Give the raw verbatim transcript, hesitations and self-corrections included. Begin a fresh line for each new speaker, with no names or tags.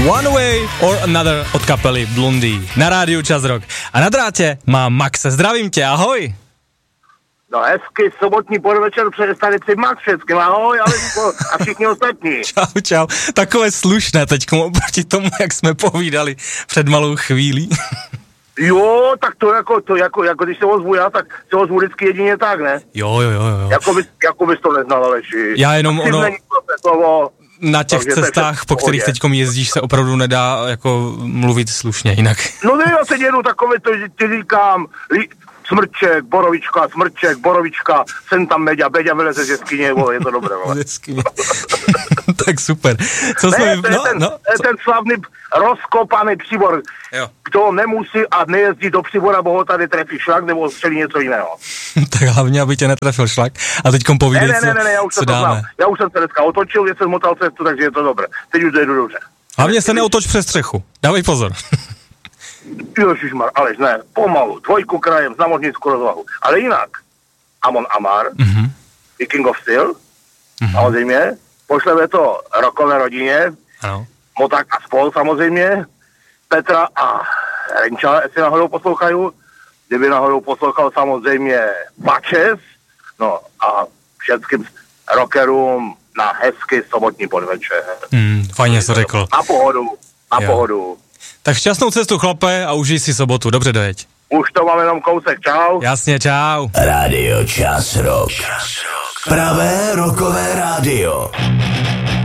One Way or Another od kapely Blondie na rádiu Čas Rock. A na drátě mám Maxe. Zdravím tě, ahoj.
No hezky sobotní podvečer před stanici Max všecky, ahoj, Aleško a všichni ostatní.
Čau, čau. Takové slušné teďkom oproti tomu, jak jsme povídali před malou chvílí.
Jo, tak to jako, to jako, jako když se ozvu já, tak se ozvu vždycky jedině tak, ne?
Jo, jo, jo, jo.
Jako bys, jako bys to neznal, Aleši.
Já jenom ono...
Slovo,
na těch cestách, po kterých teďkom jezdíš, se opravdu nedá jako mluvit slušně jinak.
No ne, já teď jedu takové, to ti říkám, li, smrček, borovička, smrček, borovička, jsem tam Meďa, Beďa vyleze z jeskyně, je to dobré, vole.
Tak super. Co
ne,
jsme...
to je
no,
ten,
no,
to je ten slavný rozkopaný Přibor.
Jo.
Kdo nemusí a nejezdí do Přibora, bo ho tady trefí šlak nebo střelí něco jiného.
Tak hlavně, aby tě netrefil šlak. A teďkom povídej,
ne, ne, ne, ne, já už
co, co
to
dáme.
znám. Já už jsem se dneska otočil, že jsem motal cestu, takže je to dobré. Teď už jdu dobře.
Hlavně se neotoč přes střechu. Dávej pozor.
Ježišmar, Aleš, ne, pomalu, dvojku krajem, námořnickou rozvahu. Ale jinak, Amon Amar,
Mm-hmm.
King of Steel,
Mm-hmm.
samozřejmě, pošleme to rokové rodině,
Ano.
Moták a spol samozřejmě, Petra a Renča, jestli náhodou poslouchají, kdyby náhodou poslouchal samozřejmě Pačes, no a všetkým rockerům na hezký sobotní podvečer.
Mm, fajně jsi řekl.
Na pohodu, na
Jo.
pohodu.
Tak šťastnou cestu, chlape, a užij si sobotu. Dobře dojeď.
Už to mám jenom kousek, čau.
Jasně, čau.
Rádio Čas Rock. Pravé rockové rádio.